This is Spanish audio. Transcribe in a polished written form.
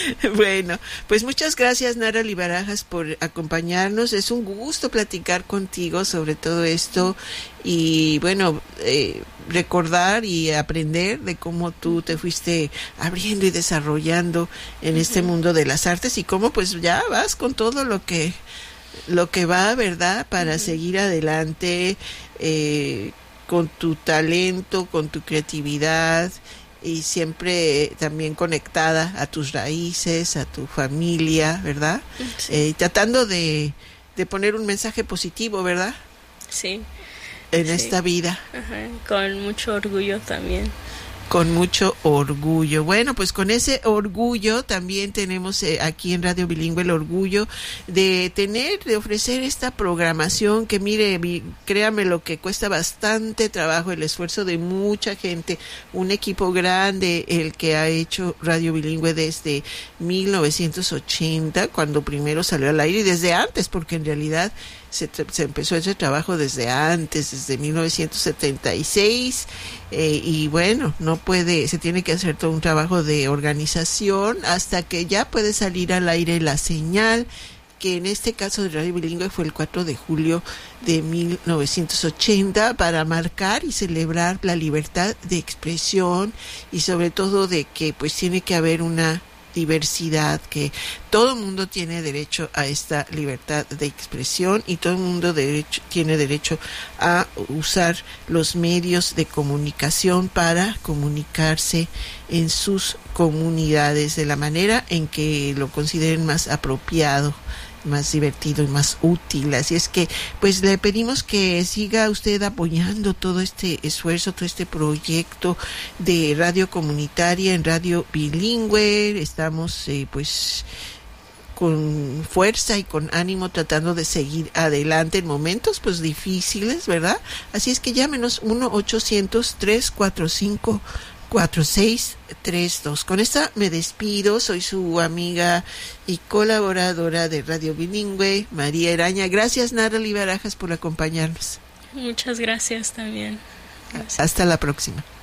Bueno, pues muchas gracias, Nara Barajas, por acompañarnos. Es un gusto platicar contigo sobre todo esto y bueno, recordar y aprender de cómo tú te fuiste abriendo y desarrollando en este mundo de las artes y cómo pues ya vas con todo lo que va, ¿verdad? Para seguir adelante con tu talento, con tu creatividad y siempre también conectada a tus raíces, a tu familia, ¿verdad? Sí. Tratando de poner un mensaje positivo, ¿verdad? Sí. En esta vida. Ajá, con mucho orgullo también. Con mucho orgullo. Bueno, pues con ese orgullo también tenemos aquí en Radio Bilingüe el orgullo de ofrecer esta programación que mire, créame lo que cuesta bastante trabajo, el esfuerzo de mucha gente, un equipo grande el que ha hecho Radio Bilingüe desde 1980, cuando primero salió al aire y desde antes, porque en realidad se empezó ese trabajo desde antes, desde 1976, y bueno, se tiene que hacer todo un trabajo de organización hasta que ya puede salir al aire la señal, que en este caso de Radio Bilingüe fue el 4 de julio de 1980 para marcar y celebrar la libertad de expresión y sobre todo de que pues tiene que haber una diversidad, que todo el mundo tiene derecho a esta libertad de expresión y todo el mundo tiene derecho a usar los medios de comunicación para comunicarse en sus comunidades de la manera en que lo consideren más apropiado, más divertido y más útil. Así es que pues le pedimos que siga usted apoyando todo este esfuerzo, todo este proyecto de radio comunitaria en Radio Bilingüe. Estamos pues con fuerza y con ánimo tratando de seguir adelante en momentos pues difíciles, ¿verdad? Así es que llámenos 1-800-345-4632. Con esta me despido. Soy su amiga y colaboradora de Radio Bilingüe, María Eraña. Gracias, Nara Barajas, por acompañarnos. Muchas gracias también. Gracias. Hasta la próxima.